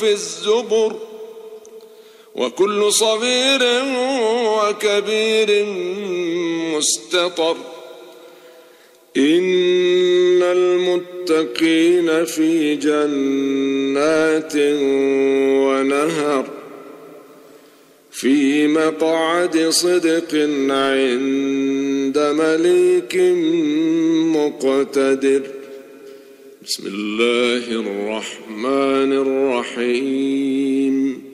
في الزبر وكل صغير وكبير مستطر إن المتقين في جنات ونهر في مقعد صدق عند مليك مقتدر. بسم الله الرحمن الرحيم.